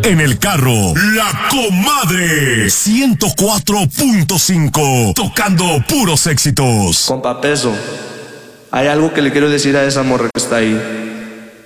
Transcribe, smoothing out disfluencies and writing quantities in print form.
En el carro, La Comadre 104.5, tocando puros éxitos. Compa Peso, hay algo que le quiero decir a esa morra que está ahí.